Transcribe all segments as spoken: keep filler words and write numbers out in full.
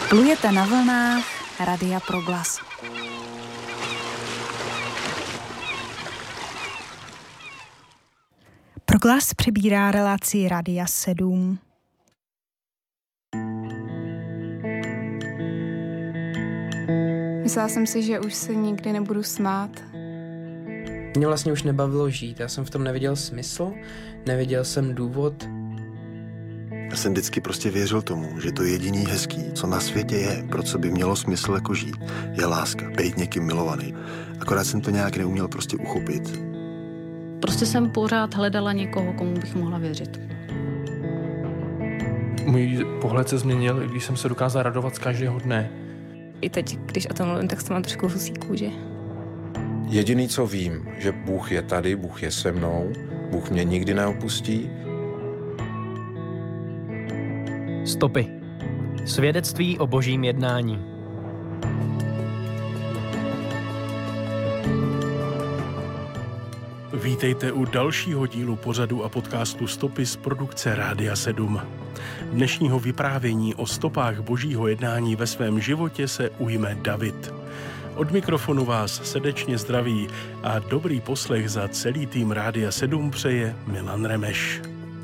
Plujete na vlnách Radia Proglas. Proglas přebírá relaci Radia sedm. Myslela jsem si, že už se nikdy nebudu smát. Mě vlastně už nebavilo žít, já jsem v tom neviděl smysl, neviděl jsem důvod. Já jsem vždycky prostě věřil tomu, že to jediný hezký, co na světě je, pro co by mělo smysl jako žít, je láska, být někým milovaný. Akorát jsem to nějak neuměl prostě uchopit. Prostě jsem pořád hledala někoho, komu bych mohla věřit. Můj pohled se změnil, když jsem se dokázal radovat z každého dne. I teď, když o tom mluvím, tak se mám trošku husí kůži. Jediný, co vím, že Bůh je tady, Bůh je se mnou, Bůh mě nikdy neopustí. Stopy. Svědectví o božím jednání. Vítejte u dalšího dílu pořadu a podcastu Stopy z produkce Rádia sedm. Dnešního vyprávění o stopách božího jednání ve svém životě se ujme David. Od mikrofonu vás srdečně zdraví a dobrý poslech za celý tým Rádia sedm přeje Milan Remeš.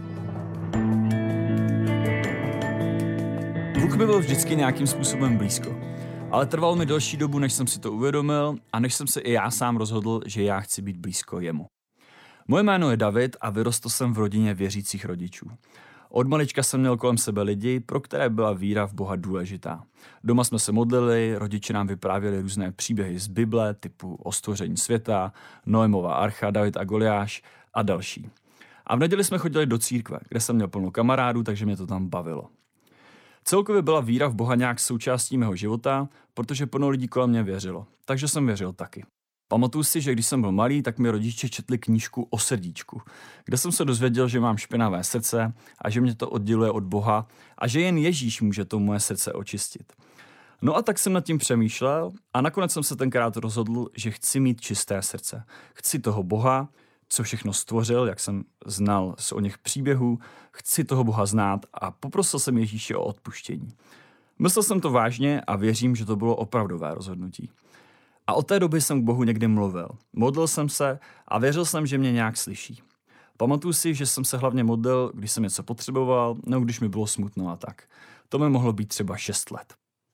Bůh mi byl vždycky nějakým způsobem blízko, ale trvalo mi delší dobu, než jsem si to uvědomil a než jsem se i já sám rozhodl, že já chci být blízko jemu. Moje jméno je David a vyrostl jsem v rodině věřících rodičů. Od malička jsem měl kolem sebe lidi, pro které byla víra v Boha důležitá. Doma jsme se modlili, rodiče nám vyprávěli různé příběhy z Bible, typu o stvoření světa, Noemova archa, David a Goliáš a další. A v neděli jsme chodili do církve, kde jsem měl plno kamarádů, takže mě to tam bavilo. Celkově byla víra v Boha nějak součástí mého života, protože plno lidí kolem mě věřilo, takže jsem věřil taky. Pamatuju si, že když jsem byl malý, tak mi rodiče četli knížku o srdíčku, kde jsem se dozvěděl, že mám špinavé srdce a že mě to odděluje od Boha a že jen Ježíš může to moje srdce očistit. No a tak jsem nad tím přemýšlel a nakonec jsem se tenkrát rozhodl, že chci mít čisté srdce. Chci toho Boha, co všechno stvořil, jak jsem znal z o něch příběhů, chci toho Boha znát a poprosil jsem Ježíše o odpuštění. Myslel jsem to vážně a věřím, že to bylo opravdové rozhodnutí. A od té doby jsem k Bohu někdy mluvil. Modlil jsem se a věřil jsem, že mě nějak slyší. Pamatuju si, že jsem se hlavně modlil, když jsem něco potřeboval, nebo když mi bylo smutno a tak. To mi mohlo být třeba šest let.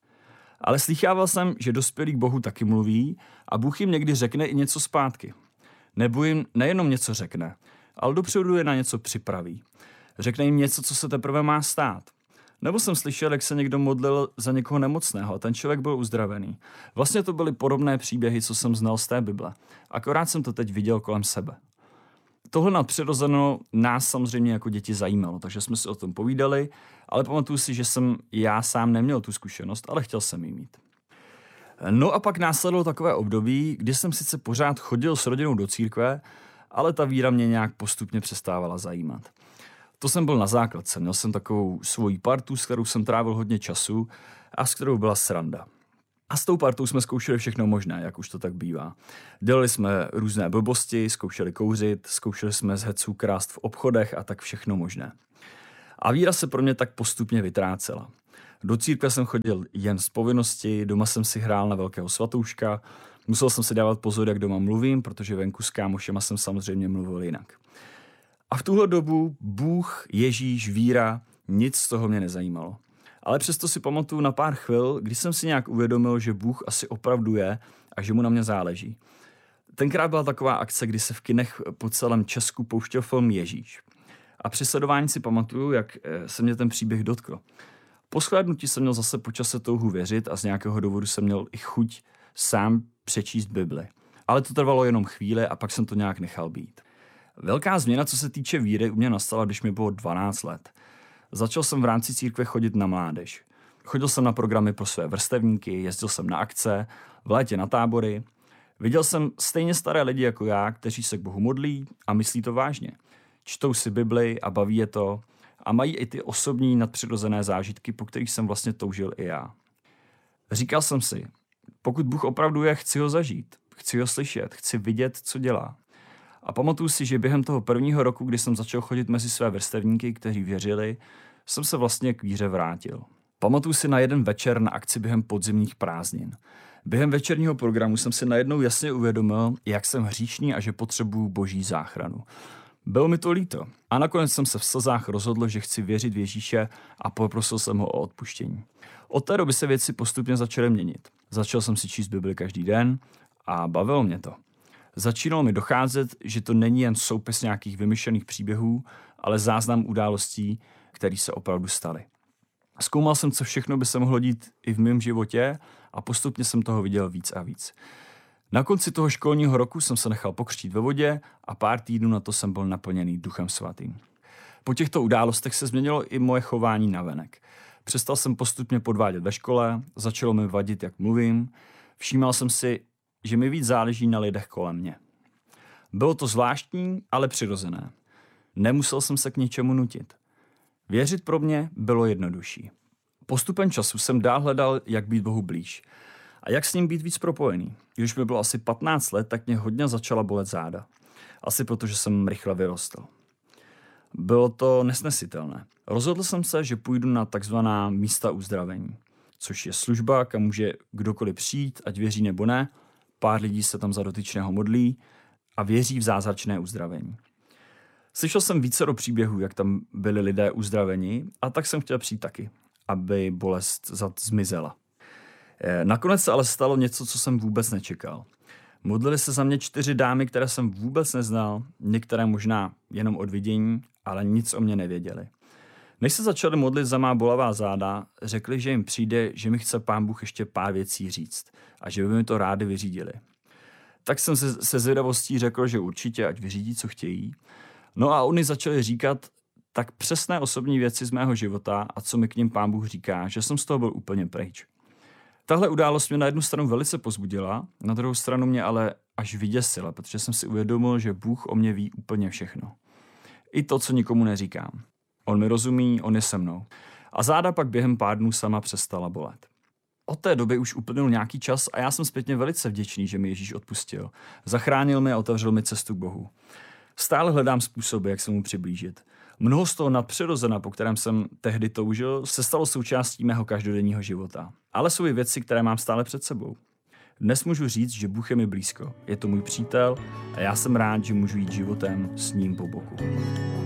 Ale slýchával jsem, že dospělí k Bohu taky mluví a Bůh jim někdy řekne i něco zpátky. Nebo jim nejenom něco řekne, ale dopředu je na něco připraví. Řekne jim něco, co se teprve má stát. Nebo jsem slyšel, jak se někdo modlil za někoho nemocného a ten člověk byl uzdravený. Vlastně to byly podobné příběhy, co jsem znal z té Bible. Akorát jsem to teď viděl kolem sebe. Tohle nadpřirozeno nás samozřejmě jako děti zajímalo, takže jsme si o tom povídali, ale pamatuju si, že jsem já sám neměl tu zkušenost, ale chtěl jsem ji mít. No a pak následovalo takové období, kdy jsem sice pořád chodil s rodinou do církve, ale ta víra mě nějak postupně přestávala zajímat. To jsem byl na základce, měl jsem takovou svoji partu, s kterou jsem trávil hodně času a s kterou byla sranda. A s tou partou jsme zkoušeli všechno možné, jak už to tak bývá. Dělali jsme různé blbosti, zkoušeli kouřit, zkoušeli jsme z heců krást v obchodech a tak všechno možné. A víra se pro mě tak postupně vytrácela. Do církve jsem chodil jen z povinnosti, doma jsem si hrál na velkého svatouška, musel jsem si dávat pozor, jak doma mluvím, protože venku s kámošema jsem samozřejmě mluvil jinak. A v tuhle dobu Bůh, Ježíš, víra, nic z toho mě nezajímalo. Ale přesto si pamatuju na pár chvil, kdy jsem si nějak uvědomil, že Bůh asi opravdu je a že mu na mě záleží. Tenkrát byla taková akce, kdy se v kinech po celém Česku pouštěl film Ježíš. A při sledování si pamatuju, jak se mě ten příběh dotkl. Po shlédnutí jsem měl zase po čase touhu věřit a z nějakého důvodu jsem měl i chuť sám přečíst Bibli. Ale to trvalo jenom chvíli a pak jsem to nějak nechal být. Velká změna, co se týče víry, u mě nastala, když mi bylo dvanáct let. Začal jsem v rámci církve chodit na mládež. Chodil jsem na programy pro své vrstevníky, jezdil jsem na akce, v létě na tábory. Viděl jsem stejně staré lidi jako já, kteří se k Bohu modlí a myslí to vážně. Čtou si Bibli a baví je to a mají i ty osobní nadpřirozené zážitky, po kterých jsem vlastně toužil i já. Říkal jsem si, pokud Bůh opravdu je, chci ho zažít, chci ho slyšet, chci vidět, co dělá. A pamatuju si, že během toho prvního roku, kdy jsem začal chodit mezi své vrstevníky, kteří věřili, jsem se vlastně k víře vrátil. Pamatuju si na jeden večer na akci během podzimních prázdnin. Během večerního programu jsem si najednou jasně uvědomil, jak jsem hříšný a že potřebuju boží záchranu. Bylo mi to líto a nakonec jsem se v slzách rozhodl, že chci věřit v Ježíše a poprosil jsem ho o odpuštění. Od té doby se věci postupně začaly měnit. Začal jsem si číst Bibli každý den a bavilo mě to. Začínalo mi docházet, že to není jen soupis nějakých vymyšlených příběhů, ale záznam událostí, které se opravdu staly. Zkoumal jsem, co všechno by se mohlo dít i v mém životě a postupně jsem toho viděl víc a víc. Na konci toho školního roku jsem se nechal pokřtít ve vodě a pár týdnů na to jsem byl naplněný Duchem svatým. Po těchto událostech se změnilo i moje chování navenek. Přestal jsem postupně podvádět ve škole, začalo mi vadit, jak mluvím, všímal jsem si, že mi víc záleží na lidech kolem mě. Bylo to zvláštní, ale přirozené. Nemusel jsem se k ničemu nutit. Věřit pro mě bylo jednodušší. Postupem času jsem dál hledal, jak být Bohu blíž a jak s ním být víc propojený. Když mi bylo asi patnáct let, tak mě hodně začala bolet záda. Asi protože jsem rychle vyrostl. Bylo to nesnesitelné. Rozhodl jsem se, že půjdu na takzvaná místa uzdravení, což je služba, kam může kdokoliv přijít, ať věří nebo ne. Pár lidí se tam za dotyčného modlí a věří v zázračné uzdravení. Slyšel jsem vícero příběhů, jak tam byli lidé uzdraveni, a tak jsem chtěl přijít taky, aby bolest zmizela. Nakonec se ale stalo něco, co jsem vůbec nečekal. Modlili se za mě čtyři dámy, které jsem vůbec neznal, některé možná jenom od vidění, ale nic o mě nevěděli. Než se začali modlit za má bolavá záda, řekli, že jim přijde, že mi chce Pán Bůh ještě pár věcí říct a že by mi to rádi vyřídili. Tak jsem se, se zvědavostí řekl, že určitě, ať vyřídí, co chtějí. No a oni začali říkat tak přesné osobní věci z mého života a co mi k nim Pán Bůh říká, že jsem z toho byl úplně pryč. Tahle událost mě na jednu stranu velice pozbudila, na druhou stranu mě ale až vyděsila, protože jsem si uvědomil, že Bůh o mě ví úplně všechno. I to, co nikomu neříkám. On mi rozumí, on je se mnou. A záda pak během pár dnů sama přestala bolet. Od té doby už uplynul nějaký čas a já jsem zpětně velice vděčný, že mi Ježíš odpustil. Zachránil mě a otevřel mi cestu k Bohu. Stále hledám způsoby, jak se mu přiblížit. Mnoho z toho nadpřirozena, po kterém jsem tehdy toužil, se stalo součástí mého každodenního života. Ale jsou i věci, které mám stále před sebou. Dnes můžu říct, že Bůh je mi blízko. Je to můj přítel a já jsem rád, že můžu jít životem s ním po boku.